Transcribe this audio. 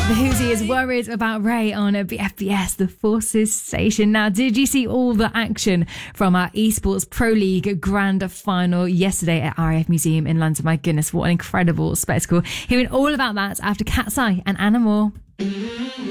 Whoosy is worried about Ray on a FBS, the Forces station. Now, did you see all the action from our Esports Pro League Grand Final yesterday at RAF Museum in London? My goodness, what an incredible spectacle. Hearing all about that after Cat's Eye and Anna Moore.